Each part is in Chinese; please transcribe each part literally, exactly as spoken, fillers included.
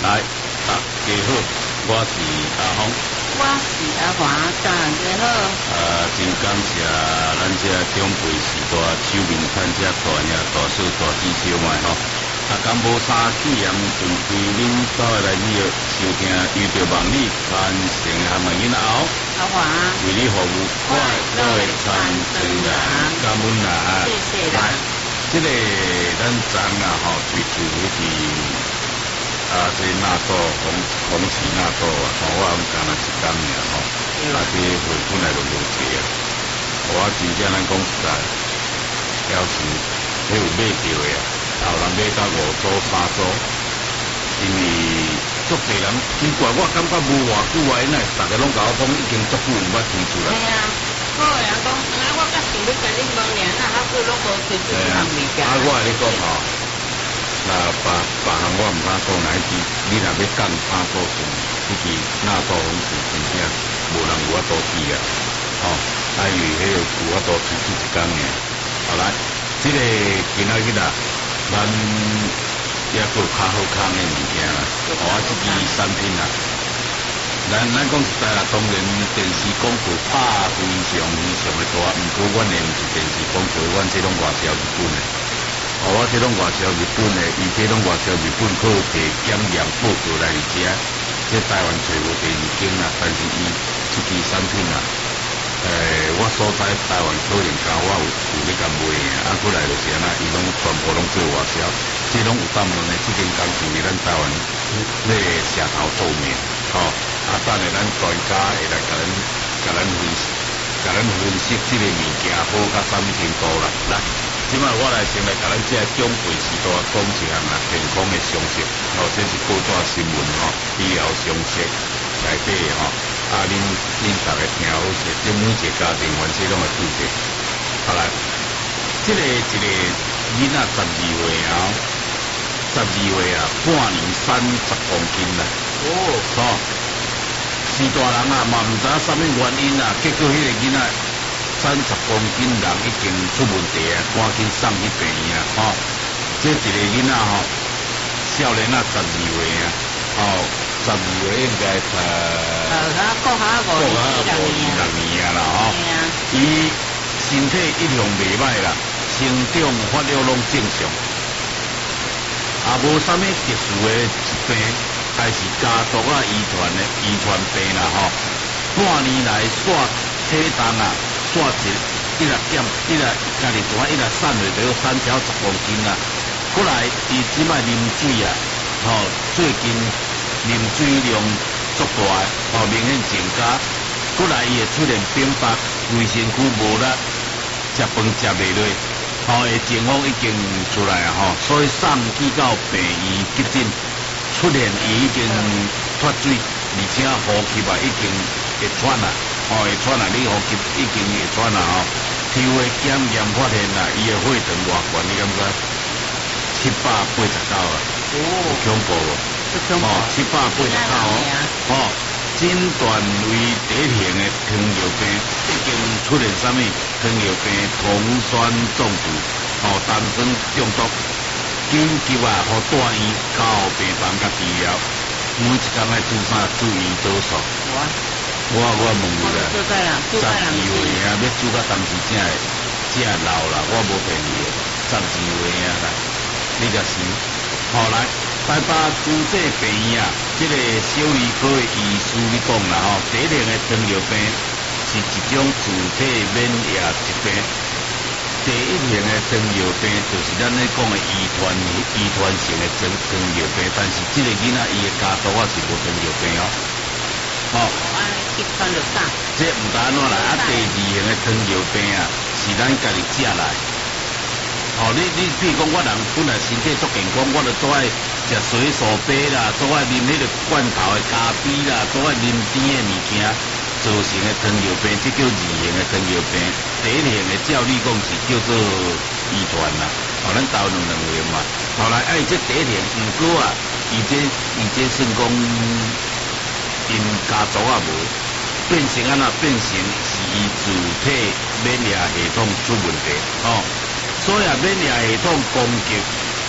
来，大家好，我是阿峰， 我是阿华，大家好。 呃，真感谢咱这长辈时代手面看这大领大嫂大姊小妹吼，啊，敢无三气炎，长期恁所来去收听，遇到望你传承和问因后， 阿华为你服务，快乐的传承人，感恩啦， 谢谢啦。 这个咱昨啊吼，最近迄个。啊，这纳豆红红旗纳豆啊，吼，我讲了一工尔吼，啊，这回本来就无济啊。我真正咱讲实在，要是迄有买着的啊，后人买到五组三组，因为足侪人奇怪，我感觉无偌久啊，因为逐个拢甲我讲已经足久毋捌推出来。 系啊，好个人讲，啊，我甲想要甲恁问尔，那还久拢无推出这项物件。 啊，我跟你讲吼。那别别项我毋敢讲哪一支，你若要讲三组船，迄支纳豆红旗真正无人有法度比啊！吼、哦，啊因为迄个有法度推出一工尔。好来，即、这个今仔日啊，咱也佫有较好康的物件啦。哦，啊，即支产品啊，咱咱讲实在啦，当然电视广告拍非常非常的大，毋过阮的毋是电视广告，阮这种外销日本的。哦，我这种外销日本的，伊这种外销日本靠摕检验报告来食，这台湾找无第二间啦。但是伊这支产品啊，诶、欸，我所在台湾可能甲我有有咧甲卖啊，啊，过来就是安那，伊拢全部拢做外销，这拢有当门的，这间公司伫咱台湾咧社头做面，吼、哦，啊，等下咱专家会来甲咱甲咱分析，甲咱分析这个物件好甲啥物程度啦，来。即摆我来先来甲咱这长辈时代讲一项啊健康的常识，哦，这是报纸新闻吼，医疗常识内底吼，啊，恁恁逐个听好势，这每一个家庭凡是拢会拄着。好来，这个一个囡仔十二岁后，十二岁啊，半年瘦十公斤啦。哦，吼、哦，是大人啊，嘛毋知影啥物原因啊，结果迄个囡仔。三十公斤人已经出问题啊，赶紧送去病院啊！吼、哦，这一个囡仔吼，少年啊，十二岁啊，哦，十二岁应该呃， 呃，他过下五过下五五二六年啊啦，吼、哦，伊身体一向袂歹啦，成长发育拢正常，也无啥物特殊的疾病，还是家族啊遗传的遗传病啦，吼、哦，半年来煞体重啊。煞一一日减，一日家己做啊，一日瘦落就三条十公斤啊。过来，伊即摆啉水啊，吼、哦，最近啉水量足大，吼、哦，明显增加。过来，伊会出现扁巴，规身躯无力，食饭食袂落，吼、哦，诶，情况已经出来啊，吼、哦，所以送去到病院急诊，出现伊已经脱水，而且呼吸啊已经会喘啊。哦，会喘啊！你呼吸已经会喘啊！吼，抽的检验发现啦，伊的血糖偌悬，你感觉七百八十九啊！哦，恐怖哦！哦，七百八十九哦！哦，诊断为第一型的糖尿病，已经出现啥物？糖尿病酮酸中毒，哦，胆酸中毒，紧急啊！互带院交病房甲治疗，每一工爱注啥？注意多少？我我问你啦，十二岁啊，要煮到当时正正老啦，我无骗你，十二岁啊啦，你就是后来台北主治病院啊，这个小儿科的医师你讲啦吼，第一型的糖尿病是一种自体免疫疾病，第一型的糖尿病就是咱咧讲的遗传遗传性的糖糖尿病，但是这个囡仔伊的家族啊是无糖尿病哦。哦， 一穿就上。 这唔单安怎啦，啊，第二型的糖尿病啊，是咱家己食来。哦，你你比如讲，我人本来身体足健康，我就做爱食水素杯啦，做爱啉迄个罐头的咖啡啦，做爱啉甜的物件，造成的糖尿病，这叫二型的糖尿病。第一型的照理讲是叫做遗传啦，哦，咱斗两两样嘛。后来哎，这第一型，毋过啊，伊这伊这算讲。因家族啊无变成安那变成是伊自体免疫系统出问题哦，所以啊免疫系统攻击伊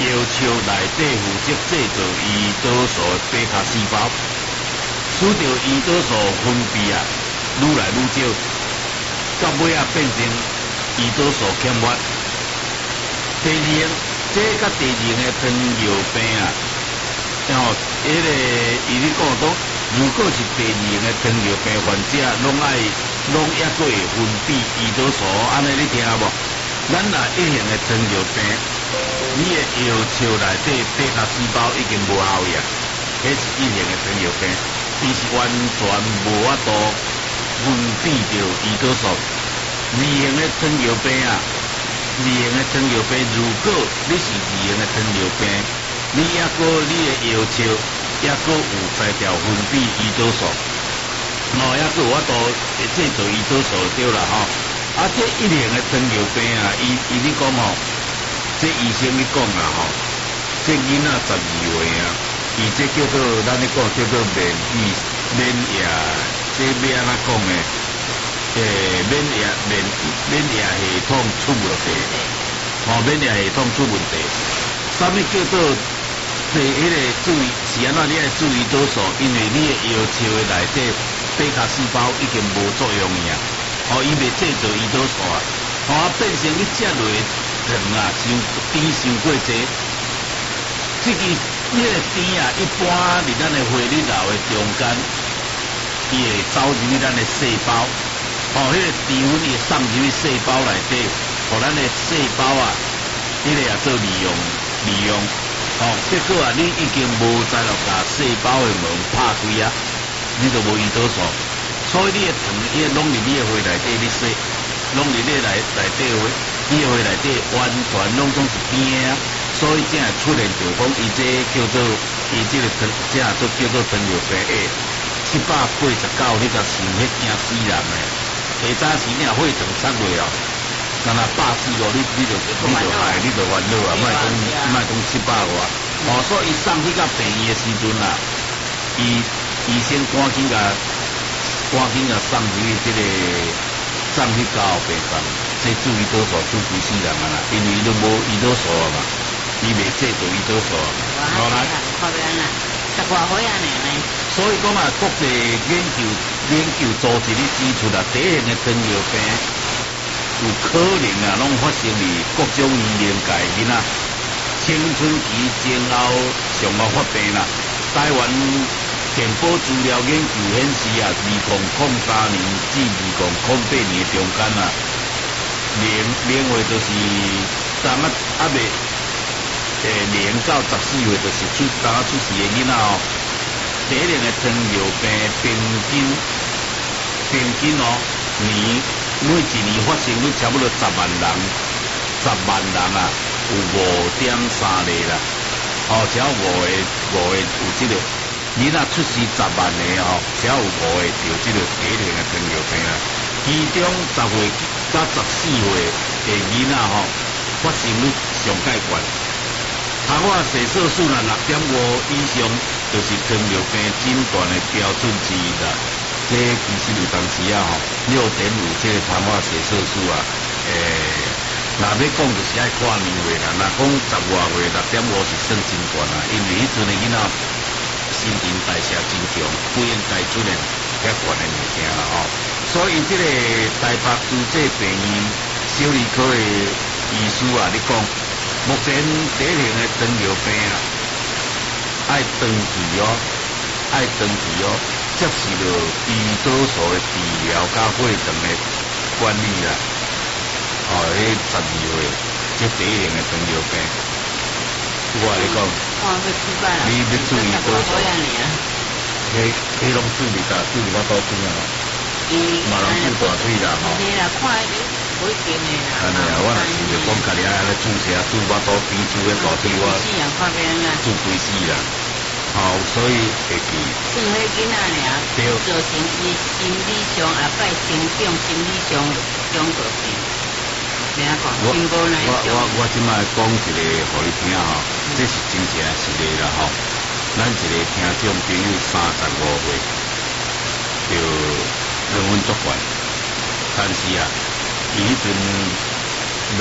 要求内底负责制造胰岛素的贝塔细胞，使到胰岛素分泌啊愈来愈少，到尾啊变成胰岛素欠缺。第二，这甲第二个糖尿病啊，然后迄个伊咧讲讲，如果是第二个糖尿病患者，拢爱拢抑阁会分泌胰岛素，安尼你听无？咱若一型的糖尿病，你的药树内底贝塔细胞已经无效呀，迄是一型的糖尿病，伊是完全无法度分泌着胰岛素。二型的糖尿病啊，二型的糖尿病，如果你是二型的糖尿病，你抑阁你的药树抑阁有在调分泌胰岛素，哦，抑阁有法度会制造胰岛素对啦吼。啊，这一型的糖尿病啊，伊伊咧讲吼，这医生咧讲啦吼，这囡仔十二岁啊，伊这叫做咱咧讲叫做免疫免疫，这要安怎讲呢？诶，免疫免免疫系统出问题，吼、哦，免疫系统出问题。啥物叫做这迄个注意是安怎？你爱注意胰岛素，因为你的药树的内底贝塔细胞已经无作用呀。哦，伊袂制造胰岛素啊，哦，变成你食落的糖啊，伤甜伤过济。这个这个甜啊，一般伫咱的回力流的中间，伊会走入去咱的细胞，哦，迄、那个甜分伊会送入去细胞内底，互咱的细胞啊，迄、那个也做利用利用，哦，结果啊，你已经无再落甲细胞的门拍开啊，你就无胰岛素。所以你的糖，伊会拢入你的血内底，你洗，拢入你内内底血，你的血内底完全拢总是甜啊。所以才会出现就讲，伊这叫做伊这个糖，这做叫做糖尿病 A， 七百八十九，你甲想迄惊死人诶！下早时你若血糖插落哦，若若百四五，你你就你就害，你就烦恼啊！莫讲莫讲七百外，哦，所以伊送去到病院的时阵啊，伊医生赶紧甲。赶紧啊，送去这个送去高病房，这注胰岛素注规死人啊啦，因为伊都无胰岛素啊嘛，伊袂制造胰岛素啊。 好啦，靠边啦，十外岁啊呢。 所以讲啊，国际研究研究组织咧指出啊，第一型的糖尿病有可能啊，拢发生伫各种年龄界囡仔，青春期前后上好发病啦。台湾健保资料研究显示啊，二零零三年至二零零八年中间啊，年年岁就是当啊啊未诶年到十四岁就是出当啊出世的囡仔哦，第一型的糖尿病平均平均哦年每一年发生率差不多十万人，十万人啊有五点三例啦，哦，只要五个五个有这个。囡仔出世十万个吼，只要有五个着即个第一型的糖尿病啊。其中十岁到十四岁的囡仔吼，发生率上介悬。糖化血色素啦六点五以上，就是糖尿病诊断的标准之一啦。这其实有当时啊吼，六点五这个糖化血色素啊，诶、欸，若要讲就是爱看年岁啦。若讲十外岁六点五是算真悬啦，因为迄阵的囡仔。新陈代谢真强，不应该出现遐悬的物件啦吼。所以这个台北主治病院小儿科的医师啊，你讲目前第一型的糖尿病啊，爱长期哦，爱长期哦，接受着胰岛素的治疗加血糖的管理啦。哦，迄十二岁，这第一型的糖尿病。我来讲，你要注意多少？迄迄拢注意噶，注意我多注啊！马龙注大水啦吼。 是啦，看伊不会变的啦。 安尼啊，我若是就讲家己安尼注射，注我多边注个大水我。注几死啦！哦，所以会记。 注迄囡仔尔，造成伊心理上后摆成长心理上种个病。我我我我即摆讲一个互你听吼，这是真正实例啦吼。咱一个听众朋友三十五岁，就论文作悬，但是啊，伊迄阵来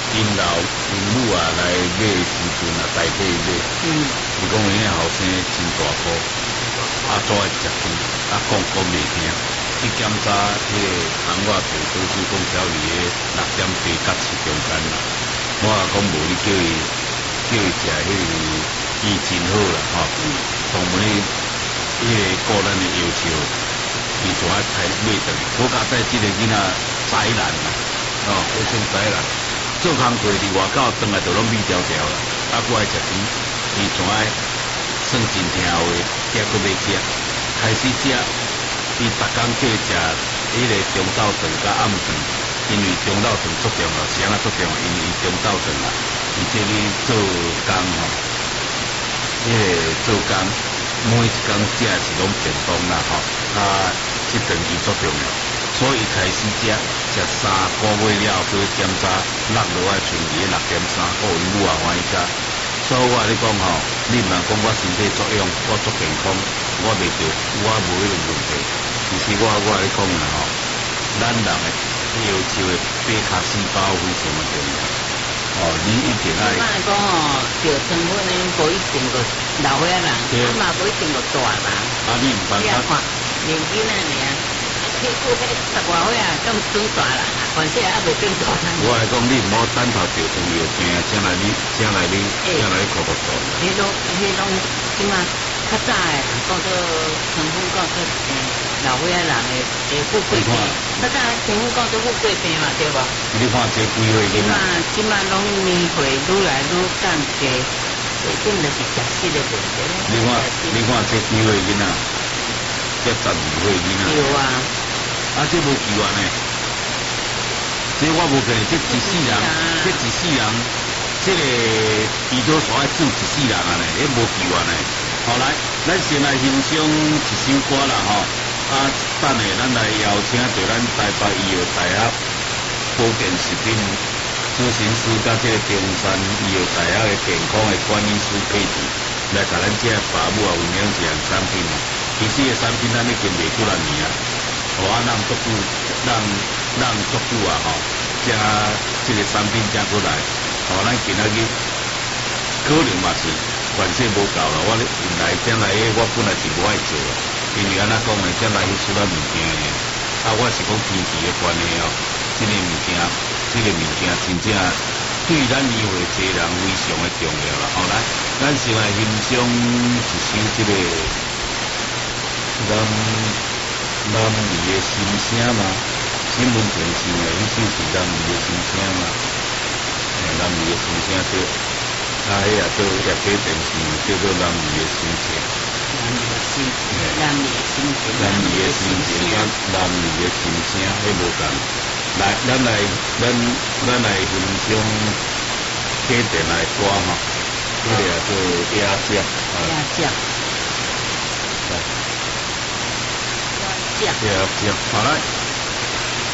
因老因母啊来买的时阵啊，代替买。嗯。伊讲因个后生真大颗，啊早爱食甜，啊讲讲袂听。去检查迄个糖我皮导致讲调理个六点八甲七中间啦。我也讲无你叫伊叫伊食迄个伊真好啦吼。嗯。当然迄个个人的要求，伊就爱开买顿。好佳在即个囡仔宅男啦，哦，迄算宅男。做工过伫外口，转来就拢米条条啦，啊，佫爱食甜，伊就爱算真听话，抑佫要食，开始食，伊逐工叫伊食迄个中昼顿甲暗顿，因为中昼顿足重要，是安怎足重要？因为伊中昼顿啦，伊这里做工吼，迄个做工每一工食是拢便当啦吼，啊，即顿伊足重要。所以开始食食三个月了，去检查落落来剩余六点三，好因母也欢喜食。所以我跟你讲吼，你毋通讲我身体作用，我足健康，我袂着，我无迄个问题。其实我我跟你讲啦吼，咱人的要求的白卡细胞非常的重要。哦，你一定爱。我讲吼，着成分呢，无一定个老岁仔人，啊嘛无一定个大人。 啊，你毋捌看年纪那尔。迄过迄十外岁啊，咁转大啦，反正也未转大。 我来讲，你毋好等头着糖尿病，将来你将来你将来你哭哭大。 迄种迄种即嘛较早诶，讲做成分讲做诶老岁仔人诶诶富贵病，较早成分讲做富贵病嘛，对无？ 你看这几岁囡仔？ 即嘛即嘛拢年岁愈来愈降低，最紧就是食食的问题。 你看你看这几岁囡仔？这十二岁囡仔。 有啊。 啊，这无奇怪呢，这我无可能，这一世人，这一世人，这个胰岛素爱治一世人啊呢，这无奇怪呢。好来，咱先来欣赏一首歌啦吼，啊，等下咱来邀请到咱台北医药大学保健食品咨询师甲这个中山医药大学的健康的管理师佩芝来甲咱这爸母啊分享一项产品啊。其实个产品咱已经卖几多年啊。互啊，人足久，人人足久啊吼，加即个产品加过来，吼，咱今仔日可能嘛是款式无够啦。我原来将来个我本来是无爱做，因为安怎讲呢，将来去出咱物件呢，啊，我是讲天气的关系哦，即个物件，即个物件真正对咱医会济人非常的重要啦。后来，咱先来欣赏一首即个咱。男儿的心声嘛，新闻电视的迄首是男儿的心声嘛，男儿的心声对，啊，迄也做也给电视叫做男儿的心声。 男儿的心声， 男儿的心声，男男儿的心声，迄无共。来，咱来，咱咱来欣赏家电来歌吼，迄个也做野酱。 野酱。 对啊，对，好来。